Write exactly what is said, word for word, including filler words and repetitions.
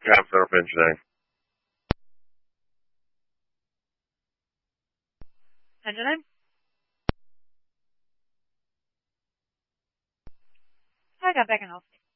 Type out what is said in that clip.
Captain of Engineering. Engineering? I got back in health.